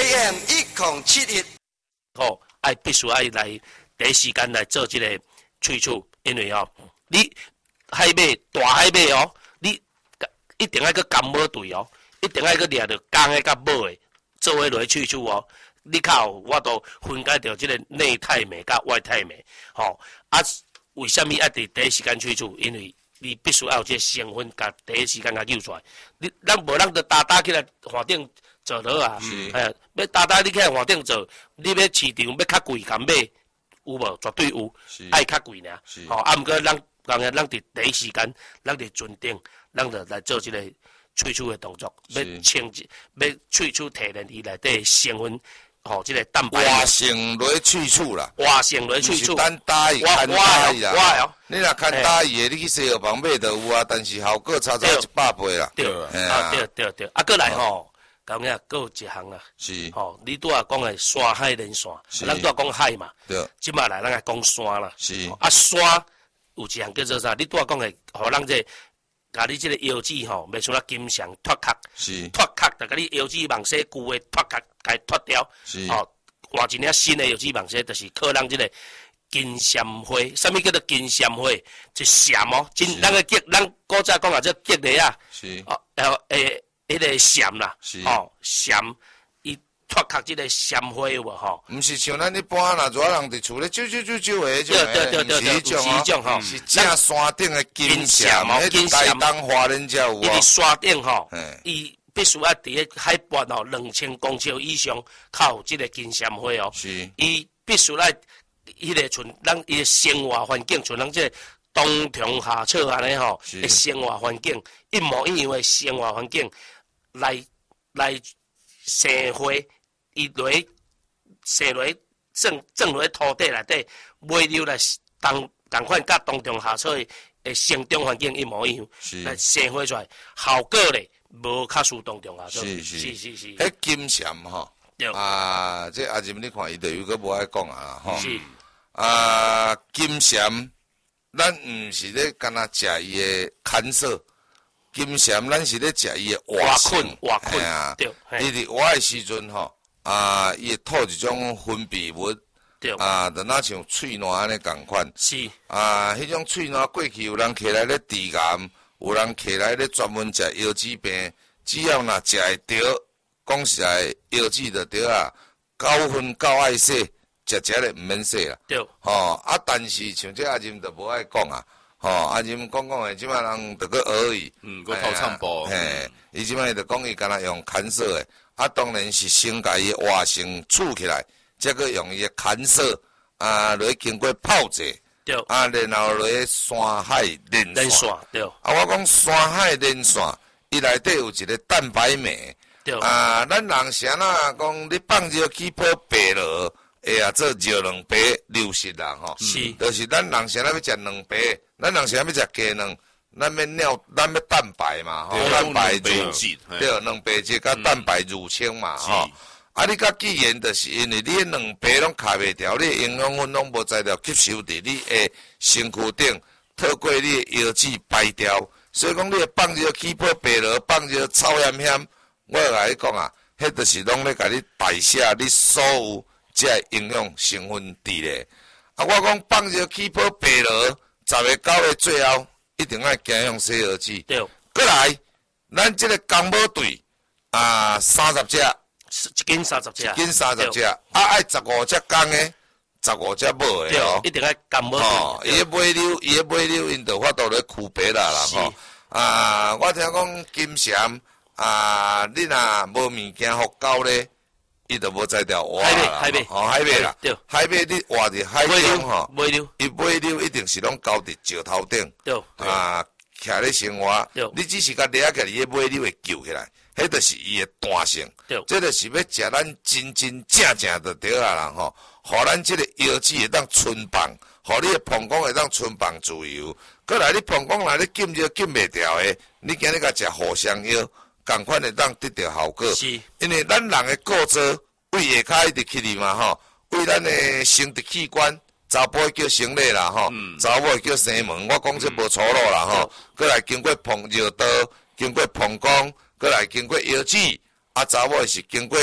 AM 1071， 吼，必须爱来第一时间来做这个催促，因为你海马大海马你一定要去甘母队一定要去掠着公的甲母的做伙落去催促你较有我都分解掉这个内太镁甲外太镁，为什么要伫第一时间催促？因为你必须要有这个成分，甲第一时间甲救出来。咱无咱就打起来饭顶做落啊！要打你起来饭顶做，你要市场要较贵，敢买有无？绝对有，爱较贵尔。毋过咱伫第一时间，咱伫尊顶，咱就来做这个催促的动作，要催促提炼伊内底成分。这个蛋白活性来催促啦， 活性来催促， 咱打伊看打伊啦。你若看打伊的，你去西药房买就有啊，但是效果差100倍啦。 对，对，过来讲个还有一项啊， 是你拄啊讲的山海连线，咱拄啊讲海嘛， 对， 即摆来咱来讲山啦， 是山有一项叫做啥？你拄啊讲的，互咱这。甲你这个腰子袂像咱金上脱壳，脱壳就甲你腰子网丝旧的脱壳，甲脱掉，换一领新的腰子网丝，就是靠咱这个金闪花。什么叫做金闪花？就闪咱个吉，咱古早讲啊，叫吉梨啊，迄个闪啦，闪伊脱壳这个闪花有无毋是像咱一般若热人伫厝咧啾的迄种诶， 对， 是种是正山顶的金闪，迄台东花莲才有伊伫山顶伊必须要伫咧海拔2000公尺以上，较有即个金闪花是， 伊必须来迄个像咱伊生活环境，像咱这冬虫夏草安尼的生活环境一模一样的生活环境来生花。伊生落种落土地内底，尾流来同款甲冬虫夏草的生长环境一模一样，来生花出来，效果咧无较输冬虫夏草。是。 迄金闪这阿仁你看伊就有个无爱讲啊是金闪，咱毋是咧干那食伊的砍色，金闪咱是咧食伊的活性。 对， 伊伫活的时阵伊会吐一种分泌物，就若像喙瘰安尼共款。 是迄种喙瘰过去有人起来咧治癌，有人起来咧专门食腰子病，只要若食会着，讲实在腰子就着啊，9分9爱洗，食咧毋免洗啦。 对。 但是像这阿仁就无爱讲啊，阿仁讲诶，即摆人着去学伊， 搁偷唱播。 伊即摆就讲伊敢若用砍色诶。当然是先甲伊活性储起来，再个用伊砍色来经过泡制， 对， 然后来山海连线， 对， 我讲山海连线，伊内底有一个蛋白酶， 对， 咱人啥啊讲你放热起泡白落，做热两白流失啦是， 就是咱人啥要食两白，咱人啥要食鸡卵。咱要蛋白嘛，蛋白入对，两白质甲蛋白入清嘛，你甲既然就是因为你两白拢卡袂调，你营养分拢无材料吸收伫你的身躯顶，透过你的腰子排掉，所以讲你放热起泡白落，放热炒咸咸，我甲你讲啊，迄就是拢咧甲你代谢你所有这营养成分伫咧。我讲放热起泡白落，10月9月最后。一定要加用洗耳机。 对。 过来，咱这个公母队30只， 一斤30只， 一斤30只，爱15只公的，15只母的对，一定要公母队。 伊的尾溜，因就法度咧区别啦我听讲金闪你若无物件互狗咧，伊就无才调活啦。海马啦， 对， 海马你活伫海中尾溜， 伊尾溜一定是拢交伫石头顶。 对， 徛咧生活，你只是甲掠起来，伊尾溜会救起来，迄就是伊的弹性。 对， 这就是要食咱真正就对啊啦互咱这个腰子会当存放，互你的膀胱会当存放自由。过来你膀胱内你禁热禁袂调的，你今日甲食藿香药。共款会当得到效果， 是， 因为咱人的构造胃下骹一直去哩嘛为咱的生殖器官，查甫叫生理啦查某叫生门，我讲这无错咯啦过来经过热道，经过膀胱，过来经过腰子，查某是经过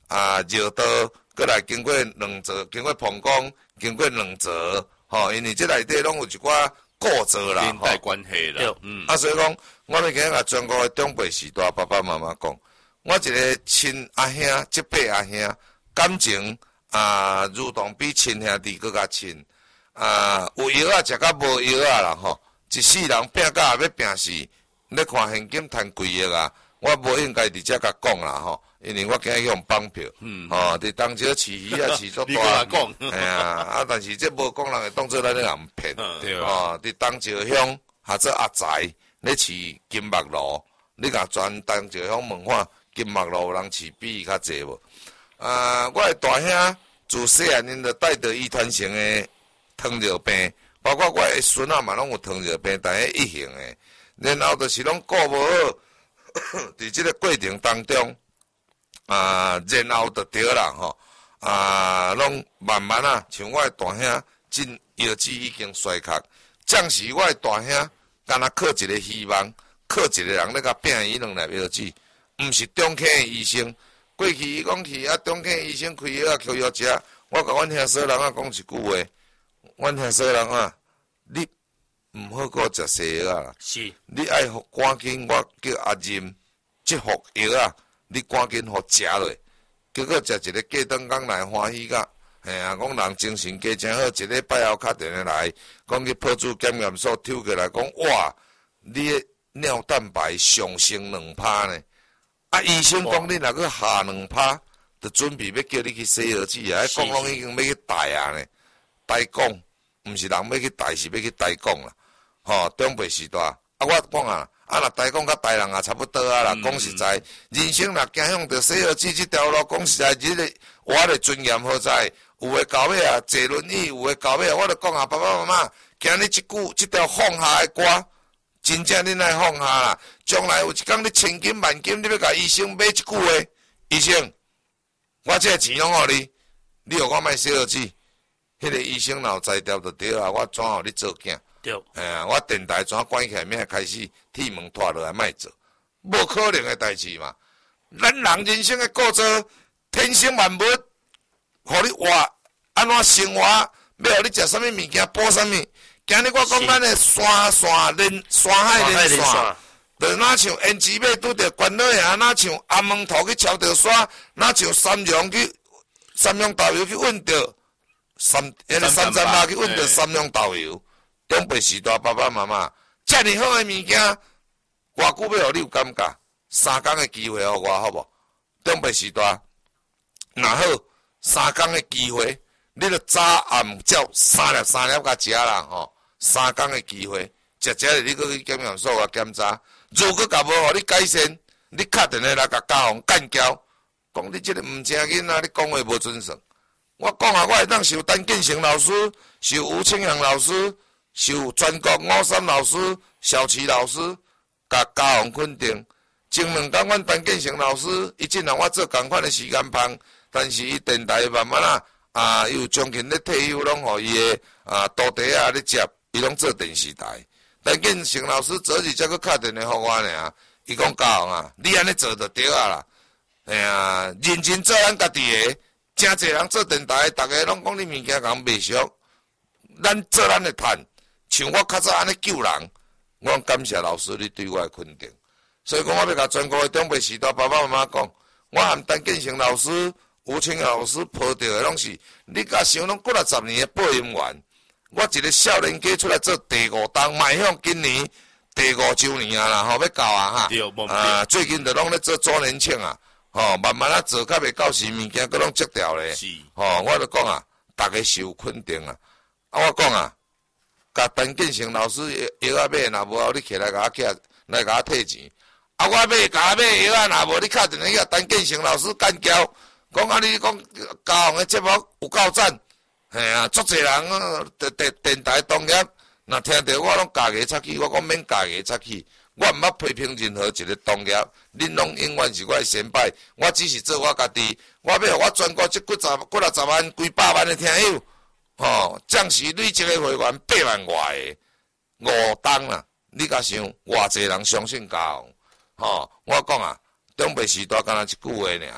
绕道，过来经过两座，经过澎江，经过两座，吼，因为这内底拢有一寡故座啦， 连带关系啦， 所以讲，我要今日甲全国的长辈时代爸爸妈妈讲，我一个亲阿兄、即辈阿兄，感情如同比亲兄弟更较亲，有药啊食甲无药啊啦吼，一世人拼甲也要拼死，你看现金赚几亿啊，我无应该伫遮甲讲啦吼。因为我今日用绑票，伫当朝饲鱼啊饲足大，但是这无讲人会当做咱咧人骗，伫当朝乡或者阿财咧饲金目鱸，你甲全当朝乡问看金目鱸有人饲比伊较济无？我的大兄自细汉因就带着遗传性的糖尿病，包括我的孙仔嘛拢有糖尿病，但系一型的，然后就是拢顾无好，伫即个过程当中。然后就对啦吼，拢慢慢像我的大兄，真腰子已经衰竭。暂时我的大兄，敢若靠一个希望，靠一个人咧甲拼伊两粒腰子，毋是中坑的医生。过去伊讲去中坑医生开药扣药食，我甲阮兄嫂人讲一句话，阮兄嫂人你毋好搁食西药啦， 是， 你爱赶紧我叫阿任即服药你赶紧互食落，结果食一个过顿工来欢喜甲，讲人精神家真好，一礼拜后敲电话来，讲去破处检验所抽过来，讲哇，你的尿蛋白上升2%呢，医生讲你若去下2%，就准备要叫你去洗耳子啊，讲拢已经要去代呢，代讲，毋是人要去代，是要去代讲啦，长辈时代，我讲若代讲甲代人也差不多啦。讲实在，人生若走向着洗耳子即条路，讲实在，日个活的尊严何在？有诶到尾坐轮椅，有诶到尾我就讲爸爸妈妈，今日即条放下诶歌，真正恁爱放下啦。将来有一天你千金万金，你要甲医生买一句话，医生，我这钱拢互你，你互我卖洗耳子，迄个医生若有才调就对啊，我怎互你做囝？ 对， 我电台怎关起来，免开始铁门拖落来卖做，无可能的代志嘛。咱人人生的过程，天生万物，互你活安怎生活，要互你食啥物物件，补啥物。今日我讲咱的山海连线，就哪像胭脂马拄着关老爷，哪像阿门头去超着山，哪像三洋豆油去运着三山马去运着三洋豆油。长辈时代，爸爸妈妈，遮尔好诶物件，偌久要互你有感觉？3工诶机会互我，好无？长辈时代，若好3工诶机会，你著早暗照3粒甲食啦吼。3工诶机会，食咧你搁去检验所甲检查，如果甲无互你改善，你敲电话来甲家访干交，讲你即个毋正经啊！你讲话无准绳。我讲我会当受陈建成老师，受吴清阳老师。受全国53老师、小齐老师，甲家访肯定。前2天，阮陈建成老师，伊真让我做同款的时间棒，但是伊电台慢慢伊有将近咧退休，拢互伊的徒弟咧接，伊拢做电视台。陈建成老师昨日才去敲电话互我尔，伊讲家访你安尼做就对啦。认真做咱家己的，真侪人做电台，逐个拢讲你物件共袂俗，咱做咱的趁。像我较早安尼救人，我感谢老师你对我的肯定，所以讲我要甲全国的长辈时代爸爸妈妈讲，我含陈建成老师、吴清老师抱着的拢是，你甲想拢过了10年的播音员，我一个少年家出来做第5档，迈向今年第5周年啦，要到哈，最近就拢咧做周年庆慢慢做较袂到时物件，佮拢接掉咧，我就讲大家是有肯定我讲甲陈建成老师药买，若无你起来甲我退钱。我买药若无你敲电话去陈建成老师干交，讲你讲家访的节目有够赞，足侪人电台同业，若听到我拢家己插起，我讲免家己插起，我毋捌批评任何一个同业，恁拢永远是我的先辈，我只是做我家己，我要互我全国这几十万、几百万的听友。暂时累积个会员8万外个5档啦，你甲想偌济人相信家访？我讲长辈时代敢若一句话尔，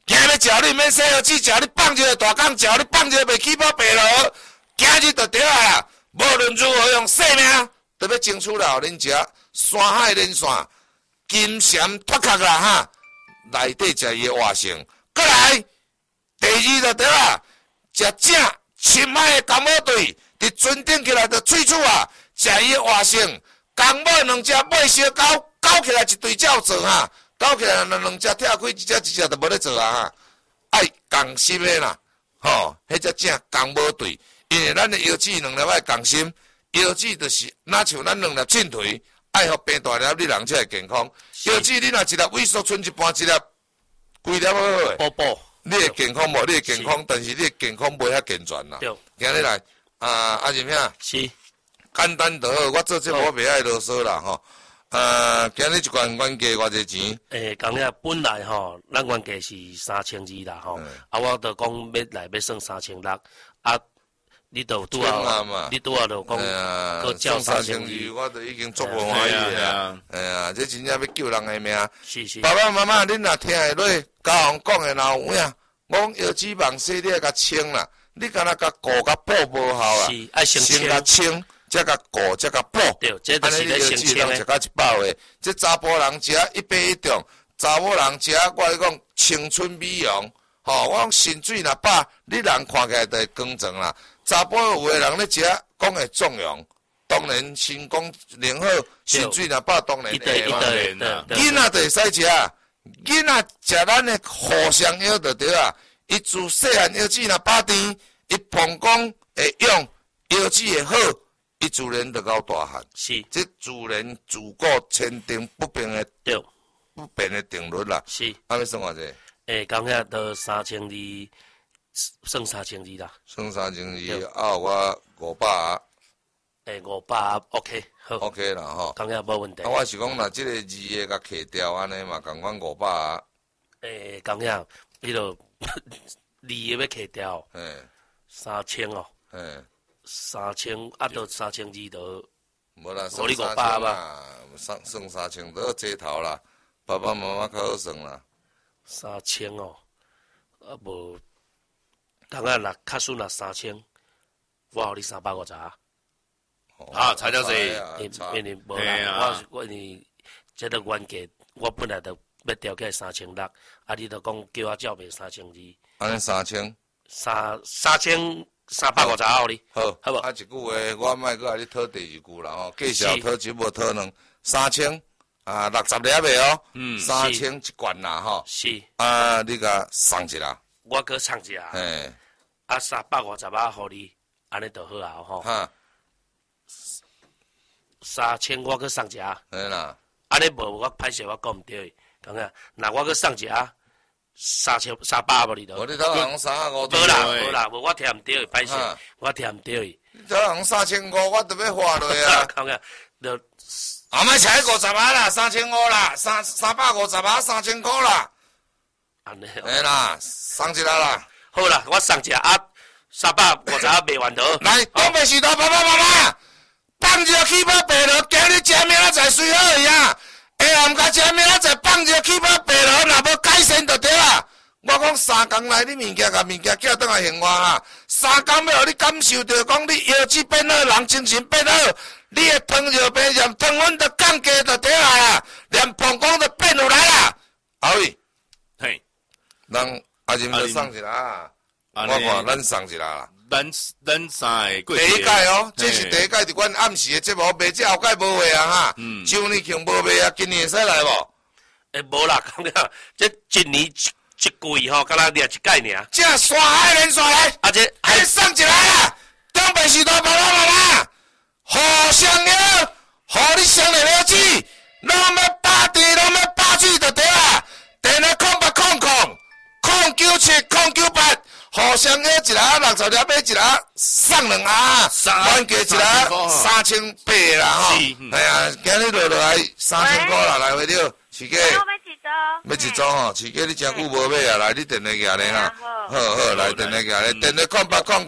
今日食你免洗药水食，你放一个大缸食，你放一个袂起泡白落，今日就对啊啦。无论如何用性命，都要争取了恁食山海连线金蝉脱壳啦哈，内底食伊的活性。过来，第二就对啊，食正深海的江母队，伫船顶起来就喙齿啊，食伊的活性。江母两只尾小狗，狗起来一对鸟做哈，狗起来两只跳开，一只就无咧做啊哈。爱共心的啦，吼，迄只正江母队，因为咱的腰子两粒爱共心，腰子就是哪像咱两粒进腿，爱互病大粒，你人才会健康。腰子你若一粒萎缩，剩一半一粒，规粒好好诶。 补补， 你会健康无？你会健康，但是你的健康袂遐健全啦。 对， 今日来，阿仁兄， 是简单就好。我做节目我袂爱啰嗦啦，吼。今日一罐原价偌济钱？ 讲遐本来吼，咱原价是3200啦吼，我就讲要算3600，你都拄啊，你拄啊就讲，搁照3200， 我都已经足无欢喜啊！这真正要救人的命。 是。 爸爸妈妈，恁若听会落，家人讲的若有影，我讲腰子网洗你爱甲清啦，你敢若甲顾甲补无效啊？ 是，爱先甲清。才甲顾，才甲补， 对，这就是咧先清诶。食到100个，这查甫人食100重，查某人食我咧讲青春美容，吼，我讲肾水若饱，你人看起来就会光壮啦。查甫有个人咧食，讲会壮阳，当然身功能好，肾水若饱当然会嘛。囡仔就会使食，囡仔食咱的互相药就对啊。伊自细汉腰子若饱甜，伊膀胱会用，腰子会好。伊自然就到大汉， 是， 这自然自古千定不变的不变的定律啦。 是， 要算偌济？ 讲遐都3200，算3200啦。 算3200，我500。 500 OK， 好。 OK 啦吼。 讲遐无问题。 我是讲若即个2个甲摕掉安尼嘛，共款500。 讲遐，迄落2个要摕掉。3000哦。3000，就3200就， 无啦， 互你500吧。 算3000都这头啦，爸爸妈妈较好算啦。 3000哦，无，当然若较顺3000，我互你350啊。 差了济。 因为无啦，我因为这个原价，我本来就要调起来3600，你就讲叫我照卖3200。 安尼3000。 350互你， 好， 好无？ 一句话，我莫搁甲你讨第二句啦吼，介绍讨一无讨两，300060粒的哦，3000一罐啦吼。 是。 你甲送一啦。 我搁送一啦。350互你，安尼就好啊吼。 哈。 3000我搁送一啦。 啦。 安尼无我歹势，我讲毋对，讲啊，那我搁送一啦。300无哩都， 无你头行350， 无啦，无我听毋对，歹势，我听毋对。 你头行3500，我都要花落啊！ 讲个，就莫采50啊啦，3500啦，350啊，3000块啦。 安尼。 啦，送一啦啦。 好啦，我送一啊，350卖完头。 来，东北时代爸爸妈妈，放一个起泡白落，今日食明仔载水好去啊！下暗甲食明仔载放一个起泡白落，若无改善就对啦。我讲3工内你物件甲物件寄倒来现活啦，3工要互你感受到讲你腰子变好，人精神变好，你的糖尿病连糖分都降低就对啦，连膀胱都变落来啦。阿伟， 嘿， 人阿仁就送一啦，我看咱送一啦。 咱三个第一届哦，这是第一届伫阮暗时的节目，卖这后届无卖啊哈。旧年庆无卖啊，今年会使来无？ 无啦，讲个，这一年一季吼，敢若掠一届尔。 这山海连续来， 这还送一来啦！东北时代爸爸妈妈，互相了，互你上来了子，拢要打电，拢要打水就对啦。电话09800970998。互相约一啦，60粒买一啦，送2盒，原价一啦3800啦吼。哎呀，今日落来3000块啦，来回着，徐哥。要一组吼，徐哥你真久无买啊，来你电话寄来啦。好，来电话寄来，电话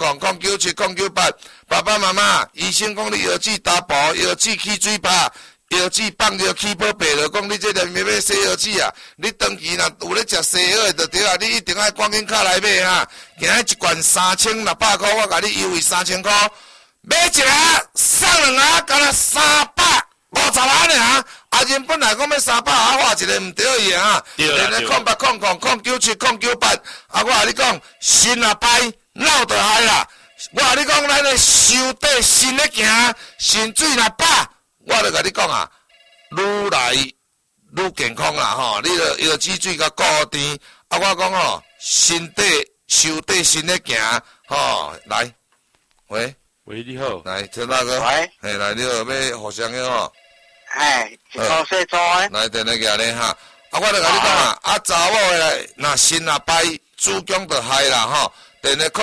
0800097998。爸爸妈妈，医生讲你腰子打薄，腰子起水泡， 药剂放着起泡白了，讲你这连要洗药剂啊！你长期若有咧食西药的就对啊，你一定爱赶紧卡来买哈。今日一罐3600块，我甲你优惠3000块，买一个送两个，干那350万尔。啊，人本来讲要300啊，画一个毋对伊啊。连咧0800097098，啊，我甲你讲，新啊歹，闹得嗨啦！我甲你讲，咱咧收底新咧行，薪水若饱。我就甲你讲啊，愈来愈健康啦吼！你著药剂水甲固定，啊，我讲吼，身体收底身咧行吼，来，喂， 你好， 来陈大哥， 喂， 嘿，来你好，要互相个吼， 哎，一组细组诶， 来电来举咧哈，啊，我就甲你讲啊，查某诶，若身若歹，子宫就害啦吼，电咧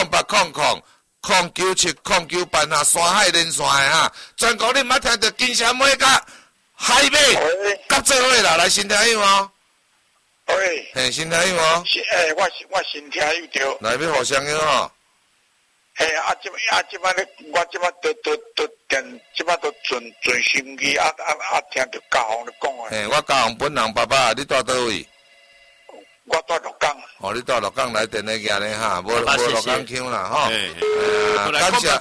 0800097098哈，山海连线诶哈，全国你毋捌听着金城尾甲海马甲做伙啦，来先听有无？ 喂， 嘿，先听有无？ 我先听有着。 来要互相个吼， 嘿，即摆咧，我即摆都电，即摆都存心机，听着家宏咧讲诶。 嘿，我家宏本人爸爸，你住倒位？ 我住鹿港。 哦，你住鹿港来电来举咧哈，无鹿港腔啦吼。 感谢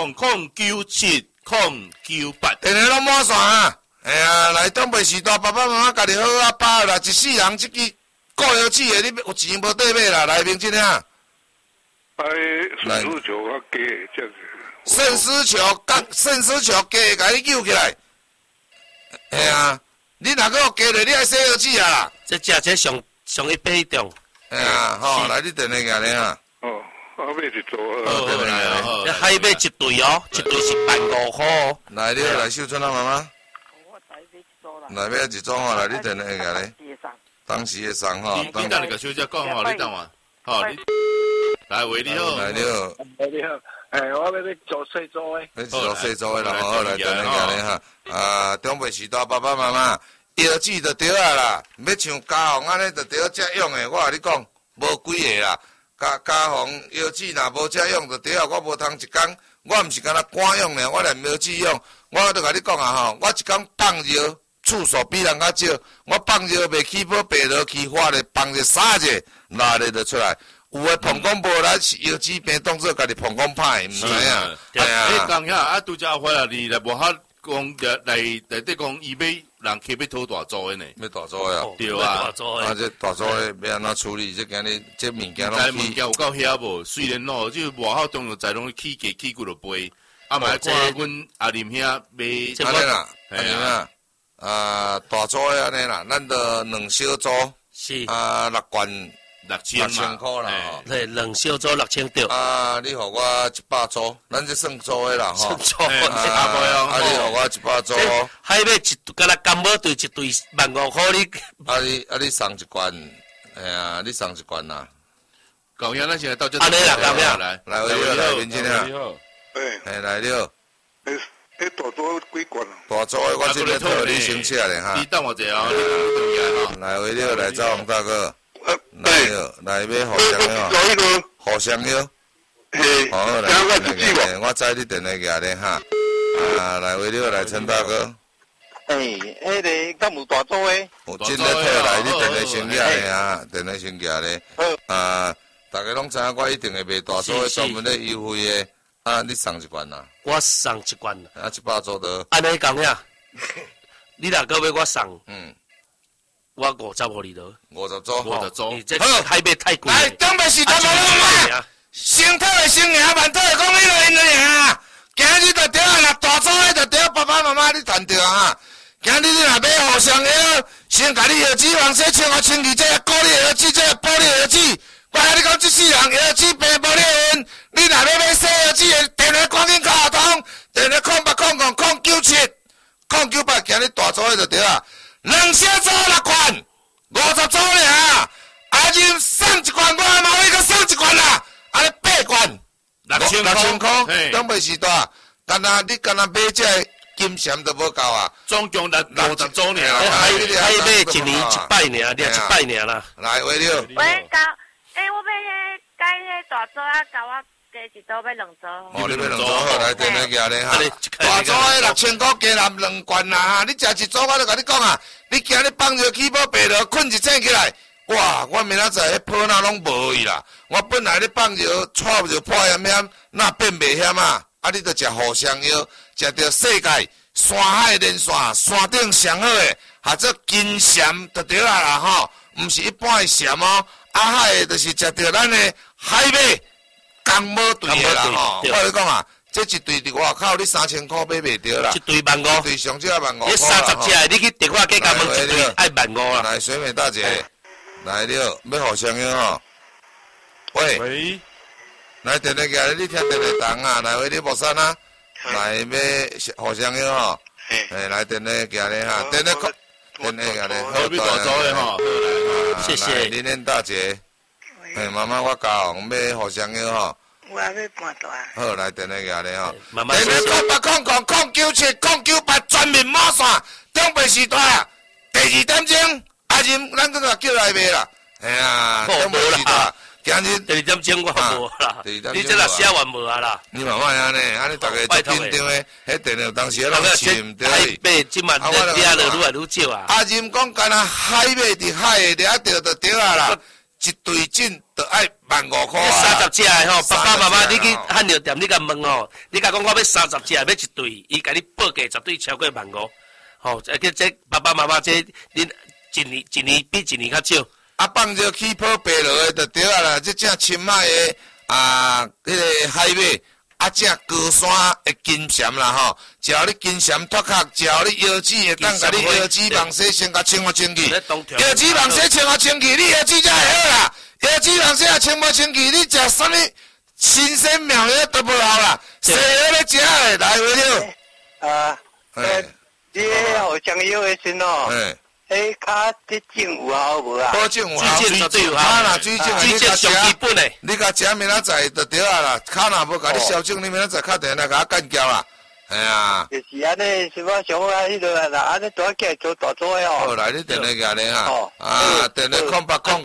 0097098， 电话拢满线啊！哎呀，来东北时代，爸爸妈妈家己好啊饱啦，一世人即支顾药剂的，你有钱无底买啦，来明真啊！ 肾丝球我加这样子。 肾丝球加甲你救起来。哎呀，你若个有加咧，你爱洗药剂啊！ 这上一百种。 哎呀，吼，来你电话举咧啊！ 哦，我买一组这海买一对哦，一对是15000块哦。 来，你来秀春啊，妈妈。 我买一组啦。 来买一组吼，来你电话举咧。当时会送吼。 你等你个小姐讲吼，你等我。好，你来喂你好。 来你好。 你好，我要做细组诶。 你做细组诶啦，好来电话举咧哈。啊，中北时代爸爸妈妈。药剂就对啊啦，要像家宏安尼就对遮用诶，我甲你讲，无几个啦。家宏药剂若无遮用就对啊，我无通一工，我毋是干那赶用呢，我连药剂用，我都甲你讲啊吼，我一工放药次数比人较少，我放药袂起泡白落去，发咧放者3日，6日就出来。有诶膀胱无来是药剂病当做家己膀胱歹，毋知影。 哎啊，讲遐啊，拄则回来你来无法讲来底讲伊要人客要讨大组诶呢？ 要大组诶啊？ 对啊， 这大组诶要安怎处理？这今日这物件拢物件有够遐无？虽然咯，就外口中在拢起价起几落杯，啊，嘛看阮阿林遐卖。 安尼啦，安尼啦，大组诶安尼啦，咱着2小组， 是 6罐 6000 块啦。 对，2小组6000对。 你互我100组，咱这算组诶啦吼。 错， 你互我100组。 海买一敢若干宝对一对15000块你。 你送一罐，哎呀，你送一罐啦。 高兄，咱现在到这。 安尼啦，高兄， 来，来，面前啊。 你好。 来了。 大组几罐啊？ 大组诶，我这边替你先写咧哈。 你等我一下哦， 来，为了来赵宏大哥。来要互相个，互相个，好来，我载你电话举咧哈，来为了来陈大哥， 迄个敢有大组诶？ 有真咧退来，你电话先举咧啊，电话先举咧，大家拢知影我一定会卖大组诶，专门咧优惠诶，你送一罐啦， 我送一罐啦 ，100组得， 安尼讲呀，你若个要我送，我50互你落 ，50组 ，50组， 这海买太贵。 来，东北时代无拢啊，先退的先赢，慢退的讲你就因就赢啊。今日就对啊，若大组的就对，爸爸妈妈你赚着啊。今日你若买互相药，先甲你药剂王洗清我清气，这个鼓励药剂，这个玻璃药剂。我甲你讲，这世人药剂病无咧运，你若要买洗药剂的，电话赶紧打通，电话0800097098，今日大组的就对啊。2小组6罐，50组尔，人送一罐，我嘛要搁送一罐啦，安尼8罐，6000块，东北时代，你干那买这金线都无够啊， 总共50组尔， 海买一年100尔，100尔啦。 来，为了。 喂，我要迄改迄大组啊，甲我加一组要2组。 哦，你要2组好，来电话举咧哈。大组的6000块加拿2罐啦哈，你食一组我就甲你讲啊，你今日放着起宝白落困一醒起来，哇！我明仔载迄泡哪拢无去啦。我本来咧放着带着破险险，那变袂险啊！啊，你着食互相药，食着世界山海连线山顶上好诶，或者金蝉就对啊啦吼，毋是一般诶蝉哦。啊海诶，就是食着咱诶海马。刚无对的啦吼，我你讲啊，这一对伫外口你3000块买袂着啦， 一对15000， 一对上少15000块啦。 你30只，你去电话计甲问一对爱15000啦。 来，水美大姐，来了，要互相用吼。喂，来电话举，你听电话筒啊，来喂，你无删啊，来要互相用吼。来电话举咧哈，电话举咧， 好，你大组的吼， 谢谢。 林莲大姐。妈妈，我教要互相用吼。 我要搬大。 好，来电话举咧吼。 妈妈谢谢。 电话097-098专门马线，中北时段第2点钟，阿仁咱搁叫来卖啦。哎呀，中北时段今日第2点钟我无啦，你这若写完无啊啦？ 你慢慢安尼，安尼大家足紧张诶。迄电话当时拢收毋着哩。 海马即满咧掠了愈来愈少啊。 阿仁讲干那海马伫海诶掠着就对啊啦。一对进就爱15000块啊 ！30只的吼，爸爸妈妈，你去汉药店，你甲问吼，你甲讲我要30只，要一对，伊甲你报价绝对超过15000。吼，这爸爸妈妈这恁一年比一年较少。 啊，放着起泡白落的就对啊啦，这正深海的迄个海马。啊，只高山的金蝉啦吼，只要你金蝉脱壳，只要你腰子会当甲你腰子网洗先甲清无清气，腰子网洗清无清气，你腰子才会好啦。腰子网洗也清无清气，你食啥物新鲜妙药都无效啦。西药咧食诶，来回了。 你互相药诶时喏，迄骹即种有效无啊？ 保证有效， 水证绝对有效。 啊，水证上基本诶， 你甲食明仔载就对啊啦。骹若无甲你消肿，你明仔载敲电来甲我干交啦。哎呀， 就是安尼，是我想啊，迄落啦，安尼大起来做大做诶哦。 好，来你电话举咧哈。电话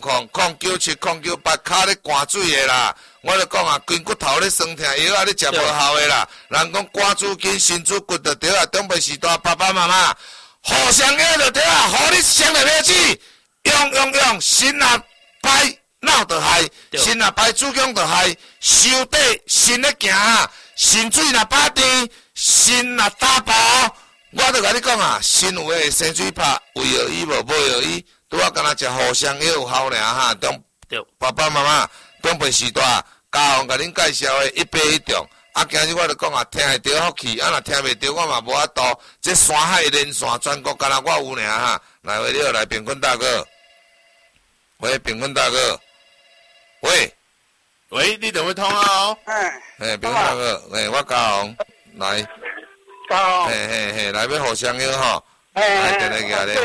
08000097098，骹咧灌水诶啦。我咧讲啊，筋骨头咧酸痛药啊，你食无效诶啦。人讲肝主筋，心主骨就对啊。中北时代爸爸妈妈。互相约就对啊，互你生来要子，用，心若歹脑就害，心若歹子宫就害，收底心咧行啊，心水若打甜，心若打薄，我就甲你讲啊，心有诶生水拍，胃有医无，无有医，拄啊，敢若食互相约有效尔哈。中爸爸妈妈中北时代，家父甲恁介绍诶1杯1中。啊，今日我就讲啊，听会着福气，啊，若听袂着，我嘛无法度。这山海连线，全国敢若我有尔哈。来，喂，你好，来，平坤大哥。喂，平坤大哥。喂， 你电话通啊哦。 平坤大哥，我嘉宏，来。 嘉宏。 来要互相约吼。来，电话举咧。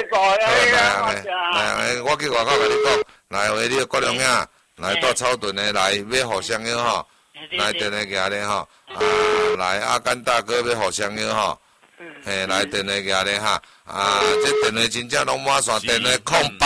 来，我去外口甲你讲。来，喂，你郭良兄，来到草屯的，来要互相约吼。来，电话举咧吼。来阿甘大哥要互相约吼，来电话举咧哈，这电话真正拢满线，电话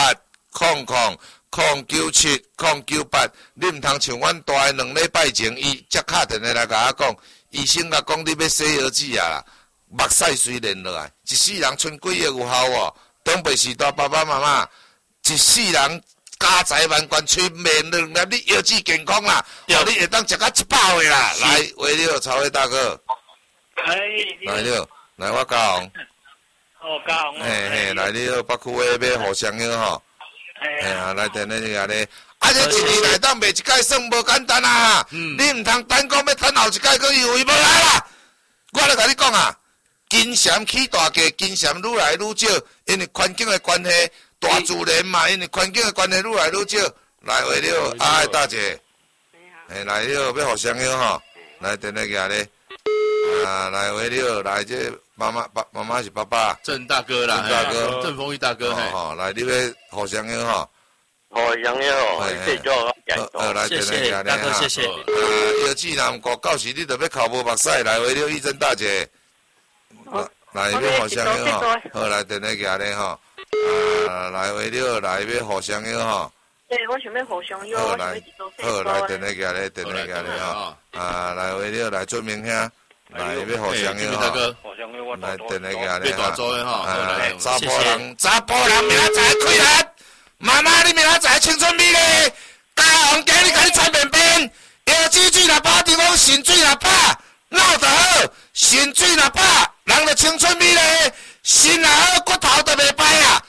08000097098，你毋通像阮大个2礼拜前，伊才敲电话来甲我讲，医生甲讲你要洗腰子啊啦，目屎水连落来，一世人剩几个有效哦？东北时代爸爸妈妈，一世人。家财万贯，催面两粒，你腰子健康啦，你会当食到100岁啦。来，喂了，曹伟大哥。来了，来我嘉宏。 嘉宏。 来了，北区的要互相约吼。来电话举咧。啊，这一年内当卖一届算无简单啊！你毋通等讲要等后一届，佫以为无来啦。我咧甲你讲啊，金蝉起大价，金蝉愈来愈少，因为环境的关系。大自然嘛，因为环境的关系愈来愈少。来，喂了，阿大姐，来了，要互相约吼。来，电话举咧。来，喂了，来这妈妈是爸爸。 郑大哥啦，郑丰玉大哥。 来，你要互相约吼。 互相约吼，谢谢大哥，谢谢。腰子若毋过到时，你着要哭无目屎。来，喂了，义珍大姐。来，要互相约吼。好，来，电话举咧吼。来，喂了，来要互相约吼。 对，我想要互相约，我想要一组细好，来电话过来，电话过来吼。来为了来做明兄，来要互相约吼。来电话过来要大做的吼。 查甫人明仔载开力，妈妈你明仔载青春美丽，家红今日甲你穿便便，药水水若饱，地方肾水若饱，脑就好，肾水若饱，人就青春美丽，心若好，骨头就袂歹啊。